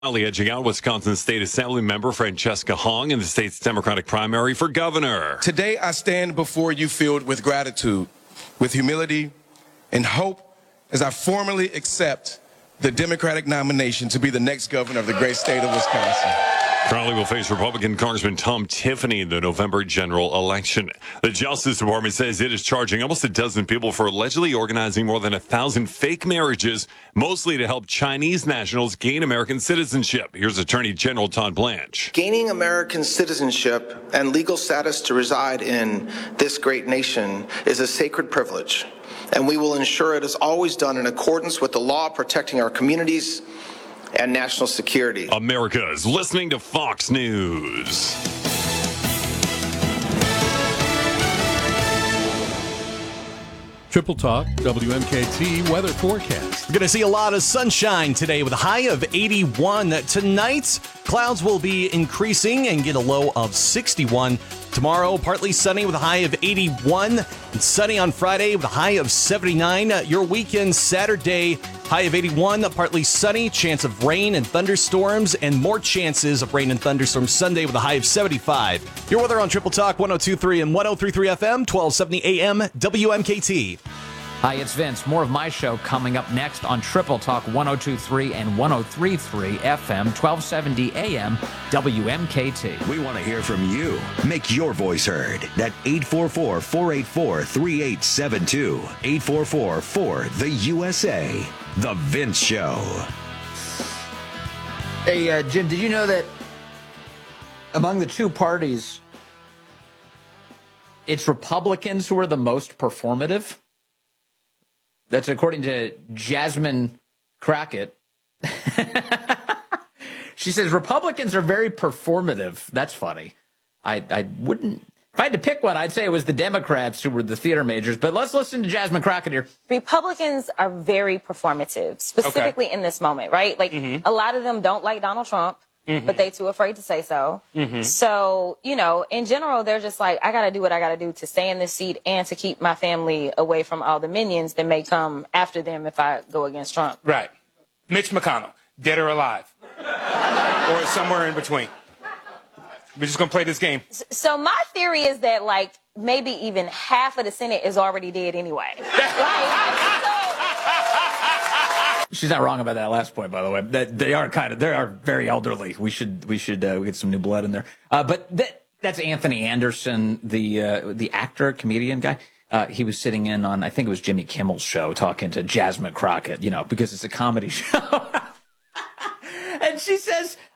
Finally edging out Wisconsin State Assembly member Francesca Hong in the state's Democratic primary for governor. Today, I stand before you filled with gratitude, with humility, and hope as I formally accept the Democratic nomination to be the next governor of the great state of Wisconsin. Crowley will face Republican Congressman Tom Tiffany in the November general election. The Justice Department says it is charging almost a dozen people for allegedly organizing more than 1,000 fake marriages, mostly to help Chinese nationals gain American citizenship. Here's Attorney General Todd Blanche. Gaining American citizenship and legal status to reside in this great nation is a sacred privilege, and we will ensure it is always done in accordance with the law protecting our communities and national security. America is listening to Fox News. Triple Talk, WMKT weather forecast. We're going to see a lot of sunshine today with a high of 81. Tonight, clouds will be increasing and get a low of 61. Tomorrow, partly sunny with a high of 81. And sunny on Friday with a high of 79. Your weekend, Saturday, high of 81, partly sunny, chance of rain and thunderstorms, and more chances of rain and thunderstorms Sunday with a high of 75. Your weather on Triple Talk 102.3 and 103.3 FM, 1270 AM, WMKT. Hi, it's Vince. More of my show coming up next on Triple Talk 102.3 and 103.3 FM, 1270 AM, WMKT. We want to hear from you. Make your voice heard at 844-484-3872. 844-4-THE-USA. The Vince Show. Hey, Jim, did you know that among the two parties, it's Republicans who are the most performative? That's according to Jasmine Crockett. She says Republicans are very performative. That's funny. I wouldn't. If I had to pick one, I'd say it was the Democrats who were the theater majors. But let's listen to Jasmine Crockett here. Republicans are very performative, specifically in this moment, right? Like, a lot of them don't like Donald Trump, but they too afraid to say so. So, you know, in general, they're just like, I got to do what I got to do to stay in this seat and to keep my family away from all the minions that may come after them if I go against Trump. Right. Mitch McConnell, dead or alive, or somewhere in between. We're just going to play this game. So my theory is that, like, maybe even half of the Senate is already dead anyway. She's not wrong about that last point, by the way. That they are very elderly. We should get some new blood in there. But that's Anthony Anderson, the actor, comedian guy. He was sitting in on, I think it was Jimmy Kimmel's show, talking to Jasmine Crockett, you know, because it's a comedy show. And she says,